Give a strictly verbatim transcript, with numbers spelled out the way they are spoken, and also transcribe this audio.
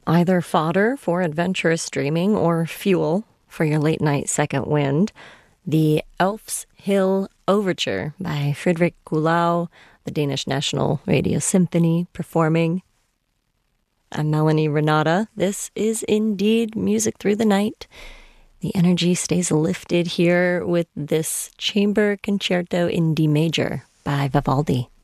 Either fodder for adventurous dreaming or fuel for your late night second wind. The Elf's Hill Overture by Frederick Kuhlau, the Danish National Radio Symphony, performing. I'm Melanie Renata. This is indeed Music Through the Night. The energy stays lifted here with this Chamber Concerto in D major by Vivaldi.